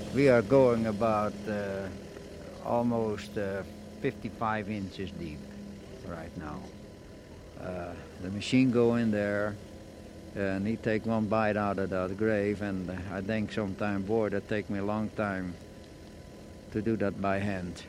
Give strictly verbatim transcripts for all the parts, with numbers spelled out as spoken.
We are going about uh, almost uh, fifty-five inches deep right now. Uh, the machine go in there, and he take one bite out of that grave, and I think sometime, boy, that take me a long time to do that by hand.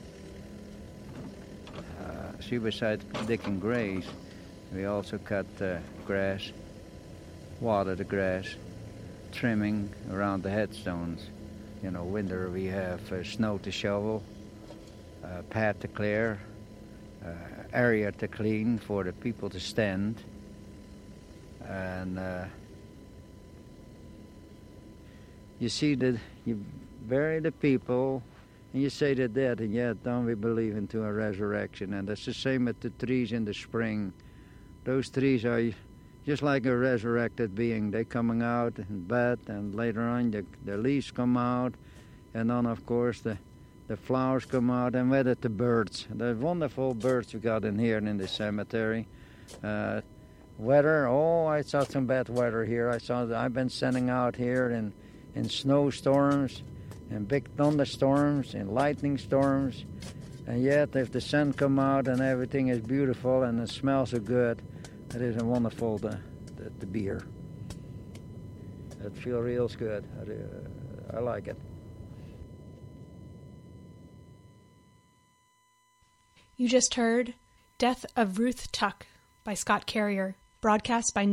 Uh, see, besides digging graves, we also cut uh, grass, water the grass, trimming around the headstones. You know, winter we have uh, snow to shovel, uh, path to clear, uh, area to clean for the people to stand, and uh, you see that you bury the people and you say they're dead, and yet don't we believe into a resurrection? And that's the same with the trees in the spring. Those trees are just like a resurrected being. They're coming out in bed, and later on the, the leaves come out, and then of course the, the flowers come out, and with it the birds. The wonderful birds we got in here in the cemetery. Uh, weather, oh, I saw some bad weather here. I saw I've been sending out here in, in snowstorms, and big thunderstorms, and lightning storms, and yet if the sun come out and everything is beautiful and it smells so good, it is a wonderful the, the, the beer. It feels real good. I, uh, I like it. You just heard Death of Ruth Tuck by Scott Carrier, broadcast by